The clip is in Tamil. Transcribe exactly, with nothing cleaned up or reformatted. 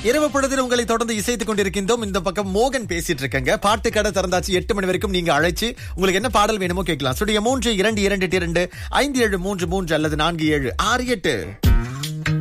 இரவு பொழுதில் உங்களை தொடர்ந்து இசைத்துக் கொண்டிருக்கின்றோம். இந்த பக்கம் மோகன் பேசிட்டு இருக்கங்க. பாட்டு கடை திறந்தாச்சு. எட்டு மணி வரைக்கும் நீங்க அழைச்சு உங்களுக்கு என்ன பாடல் வேணுமோ கேட்கலாம். சுடிய மூன்று இரண்டு இரண்டு இரண்டு ஐந்து ஏழு மூன்று மூன்று அல்லது நான்கு ஏழு ஆறு எட்டு.